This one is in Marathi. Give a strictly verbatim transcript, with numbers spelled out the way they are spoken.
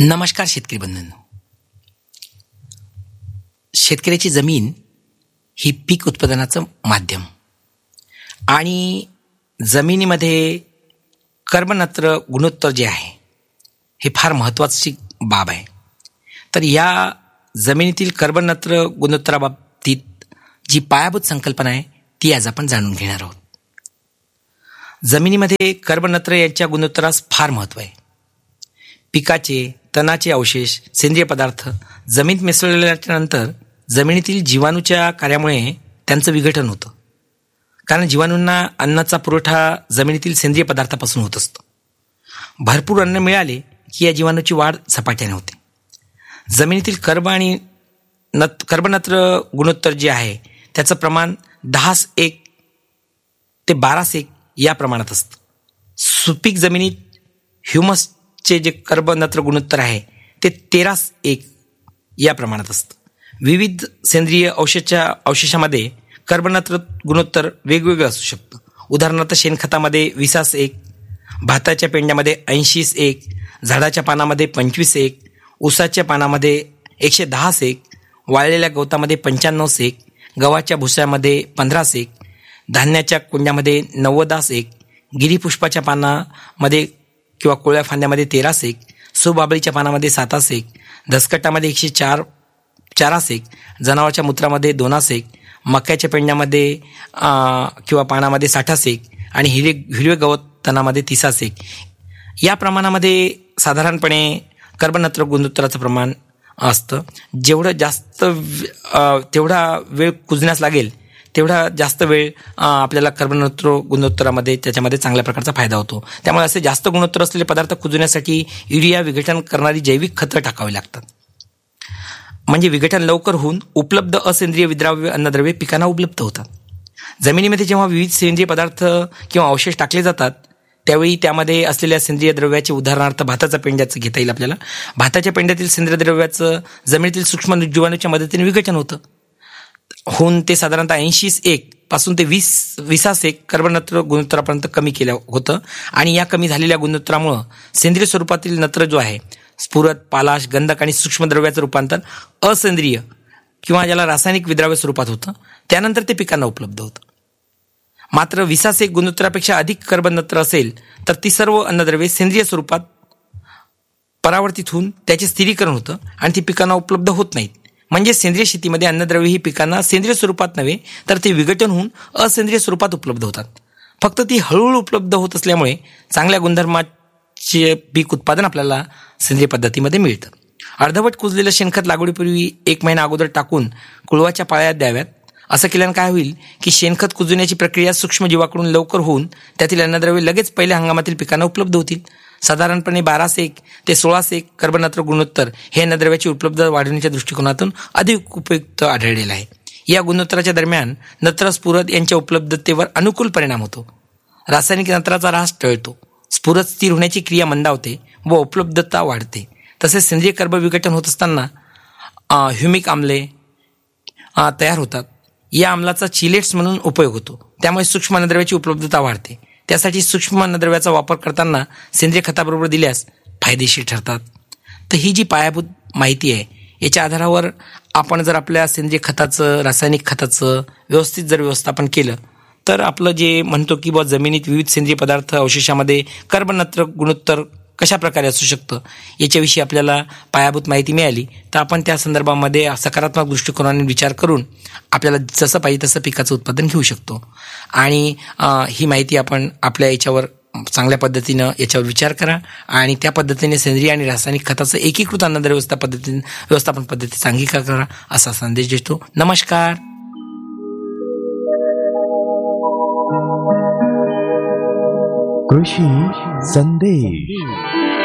नमस्कार शेतकरी बंधूंनो. शेतकऱ्याची जमीन ही पीक उत्पादनाचं माध्यम आणि जमिनीमध्ये कर्बनत्र गुणोत्तर जे आहे हे फार महत्त्वाची बाब आहे. तर या जमिनीतील कर्बनत्र गुणोत्तराबाबतीत जी पायाभूत संकल्पना आहे ती आज आपण जाणून घेणार आहोत. जमिनीमध्ये कर्बनत्र यांच्या गुणोत्तरास फार महत्त्व आहे. पिकाचे तणाचे अवशेष सेंद्रिय पदार्थ जमिनीत मिसळल्याच्या नंतर जमिनीतील जीवाणूच्या कार्यामुळे त्यांचं विघटन होतं. कारण जीवाणूंना अन्नाचा पुरवठा जमिनीतील सेंद्रिय पदार्थापासून होत असतो. भरपूर अन्न मिळाले की या जीवाणूची वाढ झपाट्याने होते. जमिनीतील कर्ब आणि नत कर्बनत्र गुणोत्तर जे आहे त्याचं प्रमाण दहास एक ते बारास एक या प्रमाणात असतं. सुपीक जमिनीत ह्युमसचे जे कर्बनत्र गुणोत्तर आहे ते तेरास एक या प्रमाणात असतं. विविध सेंद्रिय औषधाच्या अवशेषामध्ये कर्बनत्र गुणोत्तर वेगवेगळं असू शकतं. उदाहरणार्थ शेणखतामध्ये विसास एक, भाताच्या पेंड्यामध्ये ऐंशीस एक, झाडाच्या पानामध्ये पंचवीस एक, ऊसाच्या पानामध्ये एकशे दहास एक, वाळलेल्या गवतामध्ये पंच्याण्णवस एक, गव्हाच्या भुस्यामध्ये पंधरास एक, धान्याच्या कुंड्यामध्ये नव्वदास एक, गिरीपुष्पाच्या पानामध्ये किंवा कोळ्या फांद्यामध्ये तेरास एक, सुबाबळीच्या पानामध्ये सातास एक, दसकटामध्ये एकशे चार चारास एक, जनावराच्या मूत्रामध्ये दोनास एक, मक्याच्या पेंड्यामध्ये किंवा पानामध्ये साठास एक आणि हिरे हिरवे गवत तणामध्ये तिसास एक या प्रमाणामध्ये साधारणपणे कर्बनत्र गुणोत्तराचं प्रमाण असतं. जेवढं जास्त तेवढा वेळ कुजण्यास लागेल तेवढा जास्त वेळ आपल्याला कर्बनत्र गुणोत्तरामध्ये त्याच्यामध्ये चांगल्या प्रकारचा फायदा होतो. त्यामुळे असे जास्त गुणोत्तर असलेले पदार्थ कुजण्यासाठी युरिया विघटन करणारी जैविक खतं टाकावी लागतात. म्हणजे विघटन लवकर होऊन उपलब्ध असेंद्रिय विद्राव्य अन्नद्रव्ये पिकांना उपलब्ध होतात. जमिनीमध्ये जेव्हा विविध सेंद्रिय पदार्थ किंवा अवशेष टाकले जातात त्यावेळी त्यामध्ये असलेल्या सेंद्रिय द्रव्याचे उदाहरणार्थ भाताचा पेंड्याचं घेता येईल आपल्याला. भाताच्या पेंड्यातील सेंद्रिय द्रव्याचं जमिनीतील सूक्ष्म जीवाणूच्या मदतीने विघटन होतं. होऊन ते साधारणतः ऐंशी एक पासून ते वीस विसास एक कर्बनत्र गुणोत्तरापर्यंत कमी केलं होतं. आणि या कमी झालेल्या गुणोत्तरामुळं सेंद्रिय स्वरूपातील नत्र जो आहे स्फुरद, पालाश, गंधक आणि सूक्ष्मद्रव्याचं रूपांतर असेंद्रिय किंवा ज्याला रासायनिक विद्राव्य स्वरूपात होतं. त्यानंतर ते पिकांना उपलब्ध होतं. मात्र विसास एक गुणोत्तरापेक्षा अधिक कर्बनत्र असेल तर ती सर्व अन्नद्रव्ये सेंद्रिय स्वरूपात परावर्तित होऊन त्याचे स्थिरीकरण होतं आणि ती पिकांना उपलब्ध होत नाहीत. म्हणजे सेंद्रिय शेतीमध्ये अन्नद्रव्ये ही पिकांना सेंद्रिय स्वरूपात नव्हे तर ते विघटन होऊन असेंद्रिय स्वरूपात उपलब्ध होतात. फक्त ती हळूहळू उपलब्ध होत असल्यामुळे चांगल्या गुणधर्माचे पीक उत्पादन आपल्याला सेंद्रिय पद्धतीमध्ये मिळतं. अर्धवट कुजलेलं शेणखत लागवडीपूर्वी एक महिना अगोदर टाकून कुळवाच्या पाळ्यात द्याव्यात. असं केल्यानं काय होईल की शेणखत कुजण्याची प्रक्रिया सूक्ष्मजीवाकडून लवकर होऊन त्यातील अन्नद्रव्ये लगेच पहिल्या हंगामातील पिकांना उपलब्ध होतील. साधारणपणे बारास एक ते सोळास एक कर्बनत्र गुणोत्तर हे अन्नद्रव्याची उपलब्धता वाढवण्याच्या दृष्टिकोनातून अधिक उपयुक्त आढळलेलं आहे. या गुणोत्तराच्या दरम्यान नत्र, स्फुरद यांच्या उपलब्धतेवर अनुकूल परिणाम होतो. रासायनिक नत्राचा ऱ्हास टळतो, स्फुरद स्थिर होण्याची क्रिया मंदावते व उपलब्धता वाढते. तसेच सेंद्रिय कर्ब विघटन होत असताना ह्युमिक आम्ले तयार होतात. या आम्लाचा चिलेट्स म्हणून उपयोग होतो. त्यामुळे सूक्ष्म अन्नद्रव्याची उपलब्धता वाढते. त्यासाठी सूक्ष्म अन्नद्रव्याचा वापर करताना सेंद्रिय खताबरोबर दिल्यास फायदेशीर ठरतात. तर ही जी पायाभूत माहिती आहे याच्या आधारावर आपण जर आपल्या सेंद्रिय खताचं रासायनिक खताचं व्यवस्थित जर व्यवस्थापन केलं तर आपलं जे म्हणतो की बुवा जमिनीत विविध सेंद्रिय पदार्थ अवशेषामध्ये कर्बनत्र गुणोत्तर कशा प्रकारे असू शकतं याच्याविषयी आपल्याला पायाभूत माहिती मिळाली तर आपण त्या संदर्भामध्ये सकारात्मक दृष्टिकोनाने विचार करून आपल्याला जसं पाहिजे तसं पिकाचं उत्पादन घेऊ शकतो. आणि ही माहिती आपण आपल्या याच्यावर चांगल्या पद्धतीनं याच्यावर विचार करा आणि त्या पद्धतीने सेंद्रिय आणि रासायनिक खताचं एकीकृत अन्नद्रव्य व्यवस्था पद्धतीने व्यवस्थापन पद्धतीचा अंगीकार करा असा संदेश देतो. नमस्कार. कृषी संदेश.